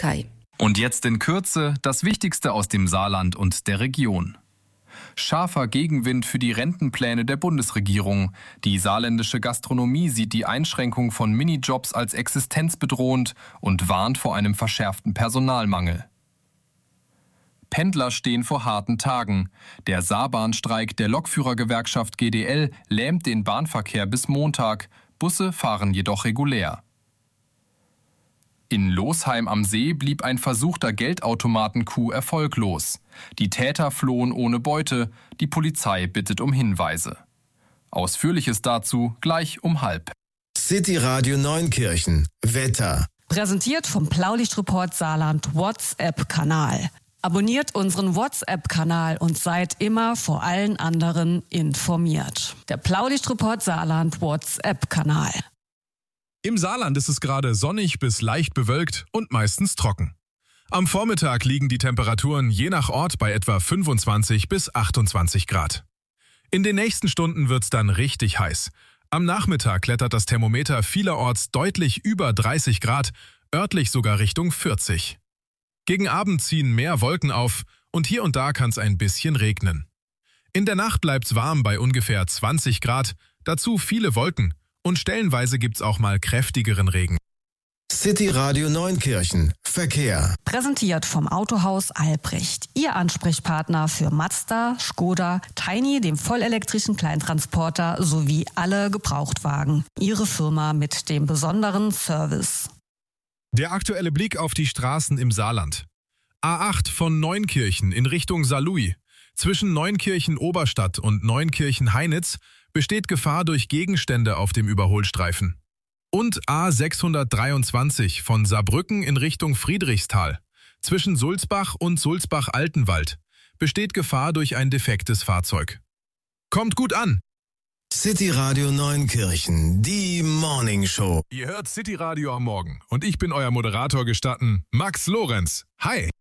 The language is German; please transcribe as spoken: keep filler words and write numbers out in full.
Polizei. Und jetzt in Kürze das Wichtigste aus dem Saarland und der Region. Scharfer Gegenwind für die Rentenpläne der Bundesregierung. Die saarländische Gastronomie sieht die Einschränkung von Minijobs als existenzbedrohend und warnt vor einem verschärften Personalmangel. Pendler stehen vor harten Tagen. Der Saarbahnstreik der Lokführergewerkschaft G D L lähmt den Bahnverkehr bis Montag. Busse fahren jedoch regulär. In Losheim am See blieb ein versuchter Geldautomaten-Coup erfolglos. Die Täter flohen ohne Beute. Die Polizei bittet um Hinweise. Ausführliches dazu gleich um halb. City Radio Neunkirchen. Wetter. Präsentiert vom Blaulichtreport Saarland WhatsApp-Kanal. Abonniert unseren WhatsApp-Kanal und seid immer vor allen anderen informiert. Der Blaulichtreport Saarland WhatsApp-Kanal. Im Saarland ist es gerade sonnig bis leicht bewölkt und meistens trocken. Am Vormittag liegen die Temperaturen je nach Ort bei etwa fünfundzwanzig bis achtundzwanzig Grad. In den nächsten Stunden wird's dann richtig heiß. Am Nachmittag klettert das Thermometer vielerorts deutlich über dreißig Grad, örtlich sogar Richtung vierzig. Gegen Abend ziehen mehr Wolken auf und hier und da kann es ein bisschen regnen. In der Nacht bleibt's warm bei ungefähr zwanzig Grad, dazu viele Wolken. Und stellenweise gibt's auch mal kräftigeren Regen. City Radio Neunkirchen. Verkehr. Präsentiert vom Autohaus Albrecht. Ihr Ansprechpartner für Mazda, Skoda, Tiny, dem vollelektrischen Kleintransporter sowie alle Gebrauchtwagen. Ihre Firma mit dem besonderen Service. Der aktuelle Blick auf die Straßen im Saarland. A acht von Neunkirchen in Richtung Saarlouis. Zwischen Neunkirchen-Oberstadt und Neunkirchen-Heinitz besteht Gefahr durch Gegenstände auf dem Überholstreifen. Und A sechshundertdreiundzwanzig von Saarbrücken in Richtung Friedrichsthal. Zwischen Sulzbach und Sulzbach-Altenwald besteht Gefahr durch ein defektes Fahrzeug. Kommt gut an! City Radio Neunkirchen, die Morning Show. Ihr hört City Radio am Morgen und ich bin euer Moderator gestatten, Max Lorenz. Hi!